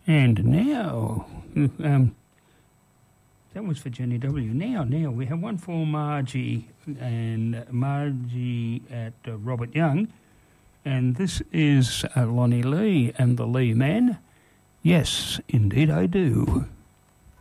And now, that was for Jenny W. Now we have one for Margie and Margie at Robert Young. And this is Lonnie Lee and the Lee Man. Yes, indeed I do.